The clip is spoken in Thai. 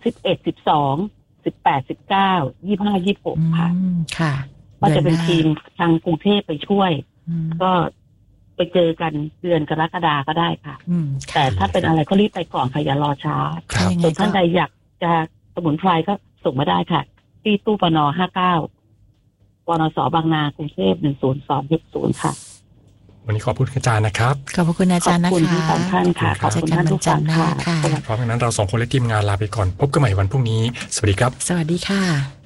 11 12 18 19 25 26ค่ะค่ะว่าจะเป็นทีมทางกรุงเทพไปช่วยก็ไปเจอกันเดือนกรกฎาก็ได้ค่ะแต่ถ้าเป็นอะไรก็รีบไปก่อนค่ะอย่ารอช้าส่วนท่านใดอยากจะสมุนไพรก็ส่งมาได้ค่ะที่ตู้ปน59ปนสบางนากรุงเทพ10260ค่ะวันนี้ขอบคุณอาจารย์นะครับขอบคุณอาจารย์นะคะขอบคุณทั้งท่านค่ะขอบคุณท่านทุกท่านค่ะเพราะฉะนั้นเรา2 คนและทีมงานลาไปก่อนพบกันใหม่วันพรุ่งนี้สวัสดีครับสวัสดีค่ะ